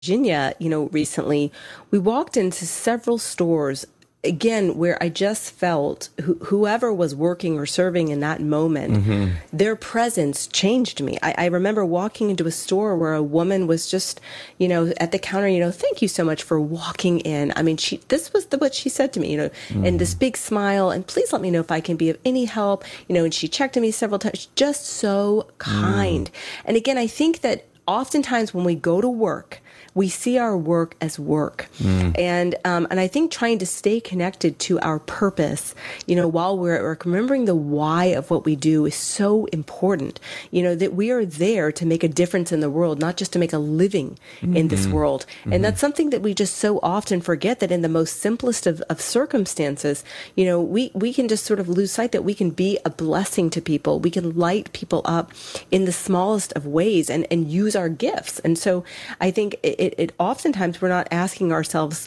Virginia, recently, we walked into several stores again where I just felt whoever was working or serving in that moment, their presence changed me. I remember walking into a store where a woman was just, at the counter, thank you so much for walking in. I mean, this was what she said to me, and this big smile, and please let me know if I can be of any help, and she checked on me several times, just so kind. And again, I think that oftentimes when we go to work, we see our work as work. And I think trying to stay connected to our purpose, while we're at work, remembering the why of what we do is so important, that we are there to make a difference in the world, not just to make a living in this world. And that's something that we just so often forget, that in the most simplest of circumstances, we can just sort of lose sight that we can be a blessing to people. We can light people up in the smallest of ways and use our gifts. And so I think it oftentimes we're not asking ourselves,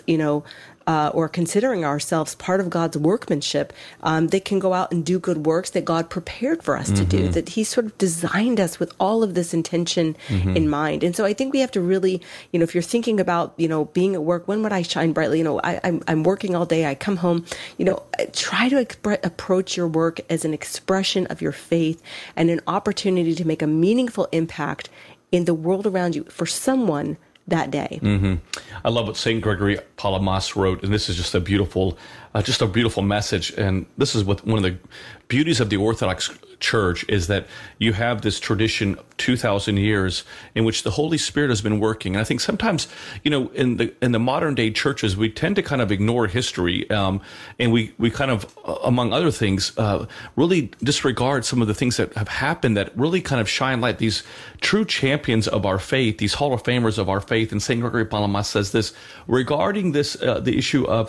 or considering ourselves part of God's workmanship that can go out and do good works that God prepared for us to do, that He sort of designed us with all of this intention in mind. And so I think we have to really, if you're thinking about, being at work, when would I shine brightly? I'm working all day, I come home, try to approach your work as an expression of your faith and an opportunity to make a meaningful impact in the world around you for someone that day. I love what St. Gregory Palamas wrote, and this is just a beautiful message. And this is what one of the beauties of the Orthodox Church is, that you have this tradition of 2,000 years in which the Holy Spirit has been working. And I think sometimes, in the modern day churches, we tend to kind of ignore history, and we kind of, among other things, really disregard some of the things that have happened that really kind of shine light. These true champions of our faith, these Hall of Famers of our faith. And St. Gregory Palamas says this regarding this, the issue of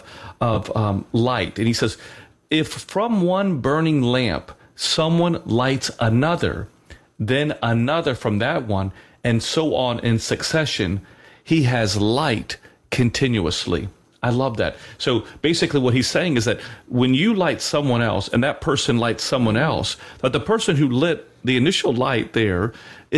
light. And he says, if from one burning lamp someone lights another, then another from that one, and so on in succession, he has light continuously. I love that. So basically what he's saying is that when you light someone else and that person lights someone else, that the person who lit the initial light there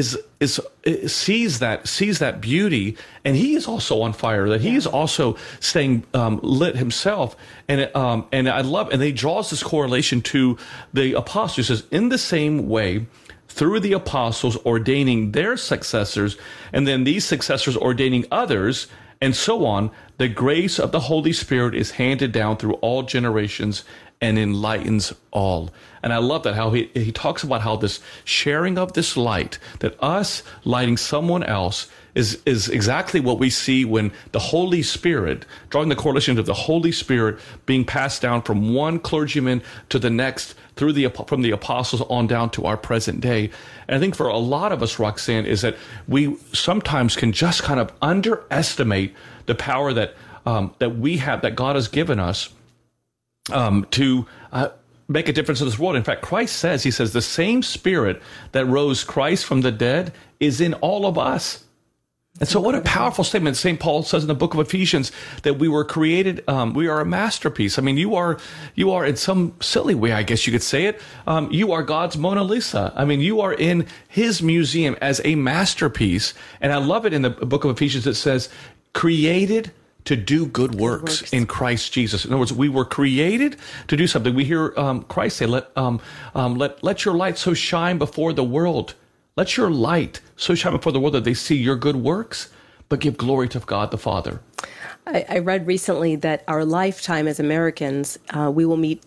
sees that beauty, and he is also on fire, that he is also staying lit himself. And I love, and he draws this correlation to the apostles. He says, in the same way, through the apostles ordaining their successors, and then these successors ordaining others, and so on, the grace of the Holy Spirit is handed down through all generations and enlightens all. And I love that, how he talks about how this sharing of this light, that us lighting someone else is exactly what we see when the Holy Spirit, drawing the correlation of the Holy Spirit being passed down from one clergyman to the next, from the apostles on down to our present day. And I think for a lot of us, Roxanne, is that we sometimes can just kind of underestimate the power that we have, that God has given us to make a difference in this world. In fact, Christ says, he says, the same Spirit that rose Christ from the dead is in all of us. And so what a powerful statement. St. Paul says in the book of Ephesians that we were created, we are a masterpiece. I mean, you are in some silly way, I guess you could say it, you are God's Mona Lisa. I mean, you are in His museum as a masterpiece. And I love it in the book of Ephesians, it says, created to do good works in Christ Jesus. In other words, we were created to do something. We hear Christ say, let your light so shine before the world. Let your light so shine before the world that they see your good works, but give glory to God the Father. I read recently that our lifetime as Americans, we'll meet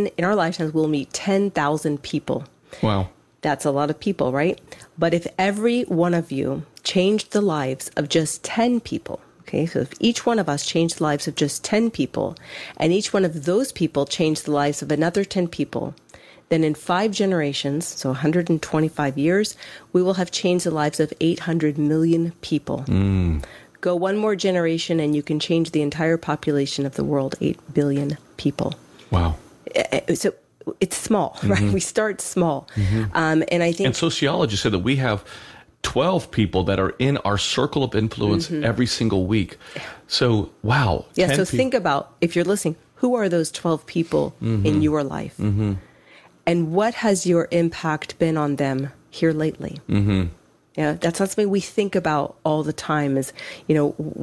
10,000 people. Wow. That's a lot of people, right? But if every one of you changed the lives of just 10 people, okay, so if each one of us changed the lives of just 10 people, and each one of those people changed the lives of another 10 people, then in 5 generations, so 125 years, we will have changed the lives of 800 million people. Go one more generation and you can change the entire population of the world, 8 billion people. Wow. So it's small, right? We start small. And I think... And sociologists say that we have 12 people that are in our circle of influence every single week. So, wow. Yeah, so think about, if you're listening, who are those 12 people in your life? And what has your impact been on them here lately? Yeah, that's not something we think about all the time. Is,